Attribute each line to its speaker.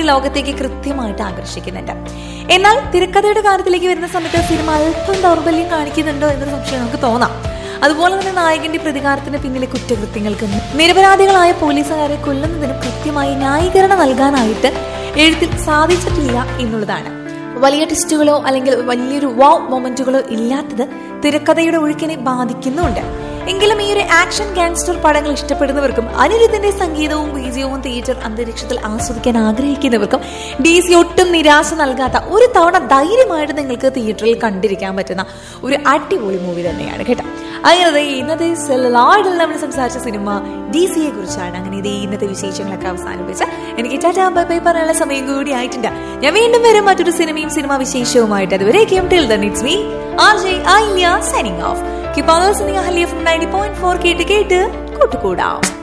Speaker 1: ലോകത്തേക്ക് കൃത്യമായിട്ട് ആകർഷിക്കുന്നുണ്ട്. എന്നാൽ തിരക്കഥയുടെ കാര്യത്തിലേക്ക് വരുന്ന സമയത്ത് സിനിമ അല്പം ദൗർബല്യം കാണിക്കുന്നുണ്ടോ എന്നൊരു സംശയം നമുക്ക് തോന്നാം. അതുപോലെ തന്നെ നായകന്റെ പ്രതികാരത്തിന് പിന്നിലെ കുറ്റകൃത്യങ്ങൾക്കും നിരപരാധികളായ പോലീസുകാരെ കൊല്ലുന്നതിനും കൃത്യമായി ന്യായീകരണം നൽകാനായിട്ട് എഴുത്തിൽ സാധിച്ചിട്ടില്ല എന്നുള്ളതാണ്. വലിയ ട്വിസ്റ്റുകളോ അല്ലെങ്കിൽ വലിയൊരു വാവ് മൊമെന്റുകളോ ഇല്ലാത്തത് തിരക്കഥയുടെ ഒഴുക്കിനെ ബാധിക്കുന്നുണ്ട്. എങ്കിലും ഈ ഒരു ആക്ഷൻ ഗാങ്സ്റ്റർ പടങ്ങൾ ഇഷ്ടപ്പെടുന്നവർക്കും അനിരുദ്ധിന്റെ സംഗീതവും ബീജിയവും തിയേറ്റർ അന്തരീക്ഷത്തിൽ ആസ്വദിക്കാൻ ആഗ്രഹിക്കുന്നവർക്കും DC ഒട്ടും നിരാശ നൽകാത്ത ഒരു തവണ ധൈര്യമായിട്ട് നിങ്ങൾക്ക് തിയേറ്ററിൽ കണ്ടിരിക്കാൻ പറ്റുന്ന ഒരു അടിപൊളി മൂവി തന്നെയാണ് കേട്ടോ. അങ്ങനെ ഇന്നത്തെ സെല്ലാഡിൽ നമ്മൾ സംസാരിച്ച സിനിമ DCയെ കുറിച്ചാണ്. അങ്ങനെ ഇന്നത്തെ വിശേഷങ്ങളൊക്കെ അവസാനിപ്പിച്ച എനിക്ക് ടാറ്റാ ബൈ ബൈ പറയാനുള്ള സമയം കൂടി ആയിട്ടുണ്ട്. ഞാൻ വീണ്ടും വരും മറ്റൊരു സിനിമാ വിശേഷവുമായിട്ട്. അതുവരേക്കും till then it's me RJ Ailya signing off. Keep on listening Ahlia from 90.4 കേട്ട് കൂട്ടുകൂടാം.